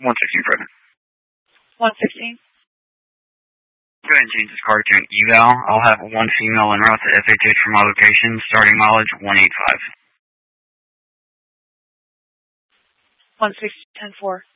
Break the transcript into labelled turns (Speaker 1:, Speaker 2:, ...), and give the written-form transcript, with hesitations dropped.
Speaker 1: 116 present.
Speaker 2: 116.
Speaker 1: Go ahead and change this car to an eval. I'll have one female en route to FHH from my location, starting mileage 185.
Speaker 2: 116, 10-4.